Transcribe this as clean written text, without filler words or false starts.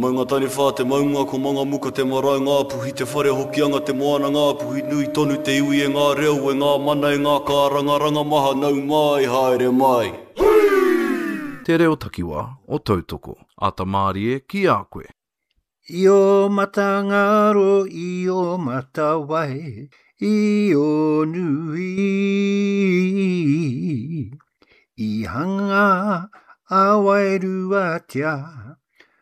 Maunga tani whā te maunga ko manga muka te marae ngā puhi te whare hokianga te moana ngā puhi nui tonu te iwi e ngā reo e ngā mana e ngā kāranga ranga maha nau mai haere mai. Te reo takiwa o tautoko, a ta Mārie ki a koe. I o mata ngaro, i o mata wae, i o nui. I hanga a wairua tia,